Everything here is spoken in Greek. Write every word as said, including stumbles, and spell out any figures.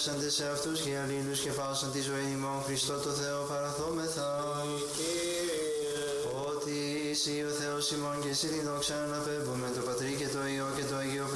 ονειρεύσαντε σε αυτούς και αλλήλους και πάσαν τη ζωή ημών Χριστό το Θεό παραθόμεθα. Ότι εσύ ο Θεός ημών και εσύ την δόξα αναπέμπουμε το Πατρί και το Υιό και το Αγίο